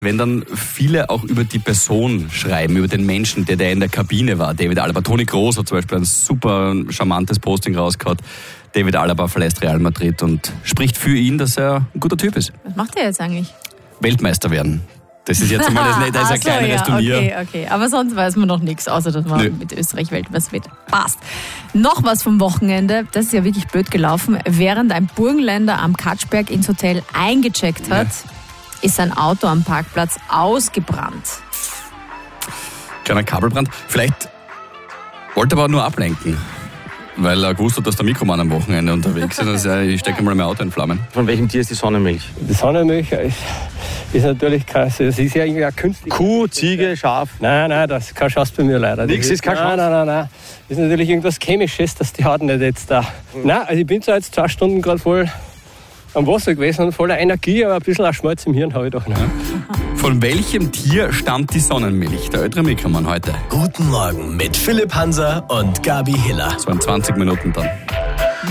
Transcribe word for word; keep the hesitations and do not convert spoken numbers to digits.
Wenn dann viele auch über die Person schreiben, über den Menschen, der, der in der Kabine war, David Alaba. Toni Kroos hat zum Beispiel ein super charmantes Posting rausgehauen. David Alaba verlässt Real Madrid und spricht für ihn, dass er ein guter Typ ist. Was macht er jetzt eigentlich? Weltmeister werden. Das ist jetzt einmal das, das ist ein so, kleineres ja, Turnier. Okay, okay. Aber sonst weiß man noch nichts, außer dass man Nö. mit Österreich Weltmeister wird. Passt. Noch was vom Wochenende, das ist ja wirklich blöd gelaufen. Während ein Burgenländer am Katschberg ins Hotel eingecheckt hat, ja. ist sein Auto am Parkplatz ausgebrannt. Kleiner Kabelbrand. Vielleicht wollte er aber nur ablenken. Weil er gewusst hat, dass der Mikromann am Wochenende unterwegs ist. Also ich stecke mal mein Auto in Flammen. Von welchem Tier ist die Sonnenmilch? Die Sonnenmilch ist, ist natürlich kein, es ist ja irgendwie eine künstliche. Kuh, Ziege, Schaf? Nein, nein, das ist keine Chance bei mir leider. Nichts ist keine Chance? Nein, nein, nein, nein. Das ist natürlich irgendwas Chemisches, dass die Haut nicht jetzt da. Mhm. Nein, also ich bin zwar jetzt zwei Stunden gerade voll am Wasser gewesen und voller Energie, aber ein bisschen auch Schmalz im Hirn habe ich doch noch. Von welchem Tier stammt die Sonnenmilch? Der ältere Mikromann heute. Guten Morgen mit Philipp Hanser und Gabi Hiller. Das waren zwanzig Minuten dann.